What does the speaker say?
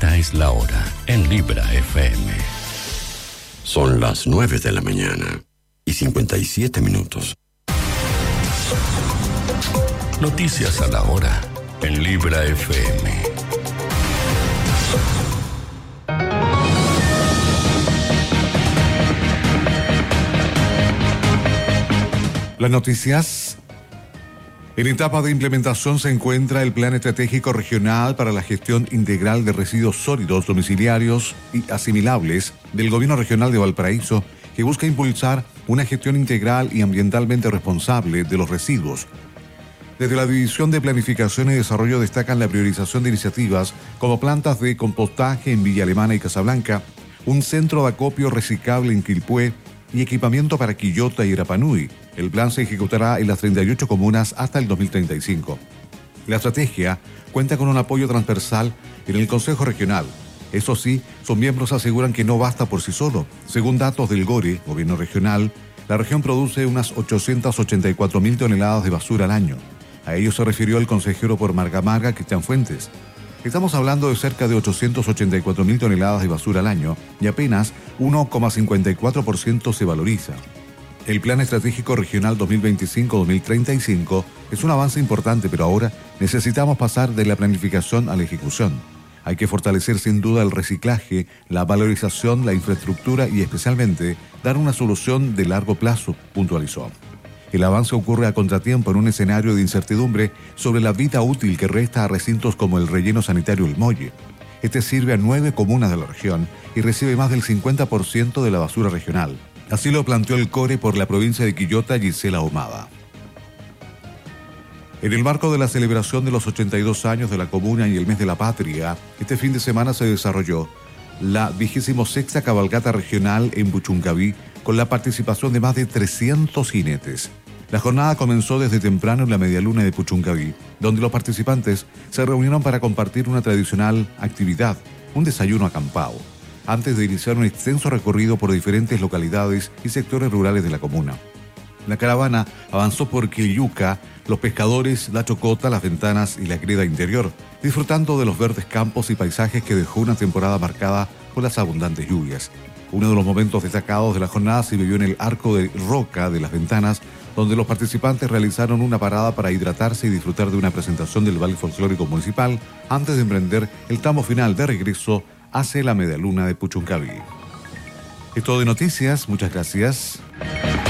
Esta es la hora en Libra FM. Son las 9 de la mañana y 57 minutos. Noticias a la hora en Libra FM. Las noticias. En etapa de implementación se encuentra el Plan Estratégico Regional para la Gestión Integral de Residuos Sólidos, Domiciliarios y Asimilables del Gobierno Regional de Valparaíso, que busca impulsar una gestión integral y ambientalmente responsable de los residuos. Desde la División de Planificación y Desarrollo destacan la priorización de iniciativas como plantas de compostaje en Villa Alemana y Casablanca, un centro de acopio reciclable en Quilpué y equipamiento para Quillota y Rapanui. El plan se ejecutará en las 38 comunas hasta el 2035. La estrategia cuenta con un apoyo transversal en el Consejo Regional. Eso sí, sus miembros aseguran que no basta por sí solo. Según datos del GORE, Gobierno Regional, la región produce unas 884.000 toneladas de basura al año. A ello se refirió el consejero por Marga Marga, Cristian Fuentes. Estamos hablando de cerca de 884.000 toneladas de basura al año y apenas 1,54% se valoriza. El Plan Estratégico Regional 2025-2035 es un avance importante, pero ahora necesitamos pasar de la planificación a la ejecución. Hay que fortalecer sin duda el reciclaje, la valorización, la infraestructura y especialmente dar una solución de largo plazo, puntualizó. El avance ocurre a contratiempo en un escenario de incertidumbre sobre la vida útil que resta a recintos como el relleno sanitario El Molle. Este sirve a 9 comunas de la región y recibe más del 50% de la basura regional. Así lo planteó el CORE por la provincia de Quillota, Gisela Ahumada. En el marco de la celebración de los 82 años de la comuna y el mes de la patria, este fin de semana se desarrolló la 26ª cabalgata regional en Puchuncaví con la participación de más de 300 jinetes. La jornada comenzó desde temprano en la medialuna de Puchuncaví, donde los participantes se reunieron para compartir una tradicional actividad, un desayuno acampado, antes de iniciar un extenso recorrido por diferentes localidades y sectores rurales de la comuna. La caravana avanzó por Quilluca, los pescadores, la Chocota, las Ventanas y la Greda Interior, disfrutando de los verdes campos y paisajes que dejó una temporada marcada por las abundantes lluvias. Uno de los momentos destacados de la jornada se vivió en el Arco de Roca de las Ventanas, donde los participantes realizaron una parada para hidratarse y disfrutar de una presentación del baile folclórico municipal antes de emprender el tramo final de regreso hacia la medialuna de Puchuncaví. Es todo de noticias, muchas gracias.